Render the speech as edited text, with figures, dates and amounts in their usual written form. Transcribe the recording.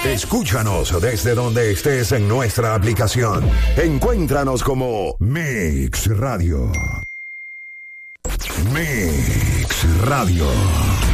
Escúchanos desde donde estés en nuestra aplicación. Encuéntranos como Mix Radio. Mix Radio.